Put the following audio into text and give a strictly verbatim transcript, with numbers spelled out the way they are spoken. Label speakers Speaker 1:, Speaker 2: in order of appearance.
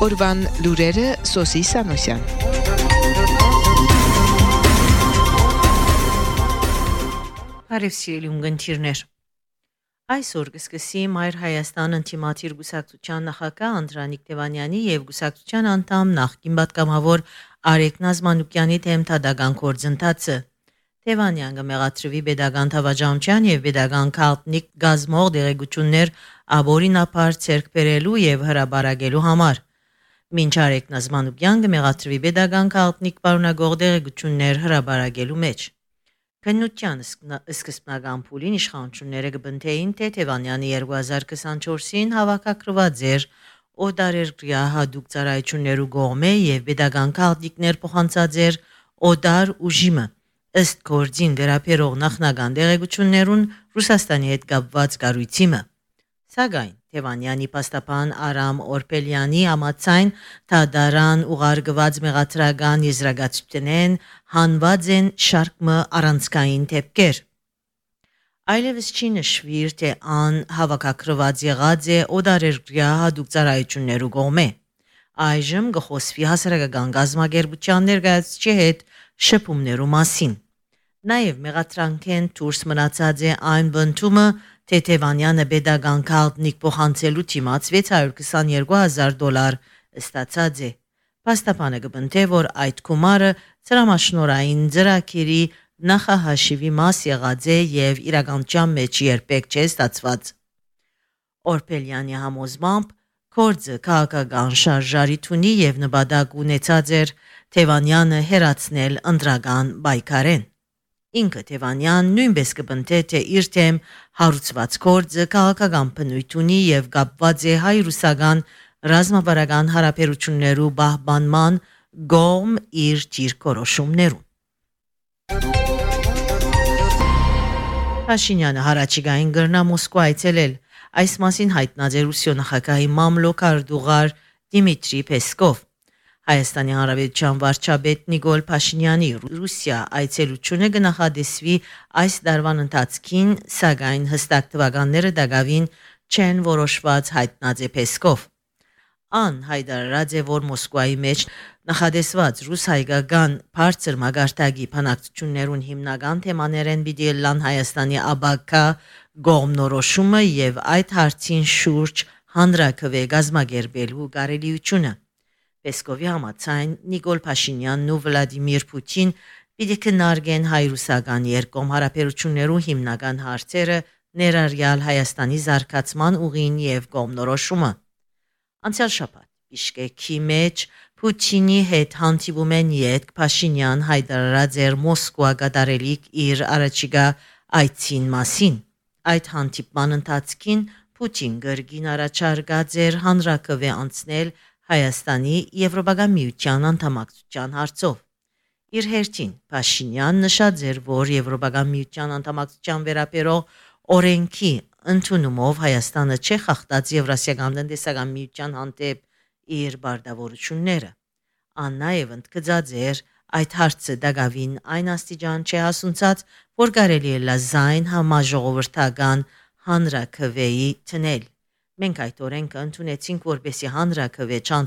Speaker 1: Օրվան լուրերը Սոսի Սանոսյան։
Speaker 2: Բարև սիրելի ունգընտիրներ։ Այսօր կսկսի Մայր Հայաստան ընտիմաթիր գուսակցության նախագահ Անդրանիկ Թևանյանի եւ գուսակցության անդամ նախկին պատգամավոր Արեգ Նազմանուկյանի դեմ թադական գործընթացը։ Թևանյանը մեղադրվի pedagogan թավաճամության եւ pedagogan քարտնիկ գազմող դերեկություններ աբորինապար ցերկ բերելու եւ հրաբարագելու համար։ Մինչ Արեգ Նազմանուկյանը մեղադրվի pedagogan քարտնիկ պարունագող դերեկություններ հրաբարագելու մեջ։ Քննության սկզբնական փուլին իշխանությունները կբնթեին, թե Թևանյանը երկու հազար քսանչորսին հավաքագրված էր օդարերկրյա հատուկ ծառայություններու կողմէ եւ pedagogan քարտնիկներ փոխանցած էր օդար ուժիմը։ Ըստ գործին վերաբերող նախնական դերեկություններուն Ռուսաստանի հետ կապված կառույցիմը։ Սակայն Թևանյանի պաստապան Արամ Օրպելյանի համաձայն թադարան ուղարկված մեղադրական եզրակացությունեն հանված են շարքը առանցքային դեպքեր։ Այլևս չի նշվիր, թե ան հավաքագրված եղած է օդարերկրյա հատուկ ծառայություններու կողմէ։ Այժմ կխոսվի հասարակական գազམ་ագերբության ներկայացուցիչի հետ շփումներու մասին։ Նաև մեղադրանքեն դուրս մնացած է այն բնդումը, թե Թևանյանը pedagogan քարտնիկ փոխանցելու դիմաց վեց հարյուր քսաներկու հազար դոլար ստացած է։ Պաստապանը կբնթե, որ այդ գումարը ծրամաշնորային ծրագիրի նախահաշիվի մաս եղած է եւ իրականության մեջ երբեք չէ ստացված։ Օրպելյանի համոզմամբ գործը քաղաքական շարժարիթ ունի եւ նպատակ ունեցած էր Թևանյանը հերացնել ընտրական պայքարեն։ Ինքը Թևանյան նույնպես կբնթե, թե իր թեմ հարուցված գործը քաղաքական բնույթ ունի եւ կապված է հայ-ռուսական ռազմավարական հարաբերություններու պահպանման կողմ իր դիրքորոշումներուն։ Փաշինյանը հարաճիգային գրնա Մոսկվա այցելել։ Այս մասին հայտնած է Ռուսիո նախագահի մամլոք արտուղար Դիմիտրի Պեսկով։ Հայաստանի Հանրապետության վարչապետ Նիկոլ Փաշինյանի Ռուսիա այցելությունը կնախադեсվի այս տարվան ընթացքին, սակայն հստակ թվականները դակավին չեն որոշված հայտնած է Պեսկով։ Ան հայտարարած է, որ Մոսկվայի մեջ նախադեсված ռուս-հայկական բարձր մագարտակի բանակցություններուն հիմնական թեմաներեն պիտի լան Հայաստանի աբակա գոմնորոշումը եւ այդ հարցին շուրջ հանրակրվե գազམ་ագերբելու կարելիությունը։ Պեսկովի համաձայն Նիկոլ Փաշինյանն ու Վլադիմիր Պուտին պիտի քննարկեն հայ-ռուսական երկկողմ հարաբերություններու հիմնական հարցերը, ներառյալ Հայաստանի զարգացման ուղին եւ կողմնորոշումը։ Անցյալ շաբաթ Բիշկեկի մեջ Պուտինի հետ հանդիպում են յետք Փաշինյան հայտարարած էր Մոսկվա կատարելիք իր առաջիկա այցին մասին։ Այդ հանդիպման ընթացքին Պուտին գրգին առաջարկած էր հանրակրվե անցնել Հայաստանի Եվրոպական միության անդամակցության հարցով։ Իր հերթին Փաշինյան նշած էր, որ Եվրոպական միության անդամակցության վերաբերող օրենքի ընդունումով Հայաստանը չի խախտած Եվրասիական տնտեսական միության հանդեպ իր բարդավորությունները։ Ան նաև ընդգծած էր, այդ հարցը դակավին այն աստիճան չի հասունցած, որ կարելի է լազայն համաժողովրդական հանրակրվեի տնել։ Մենք այդ օրենքը ընդունեցինք, որպեսզի հանրակրվե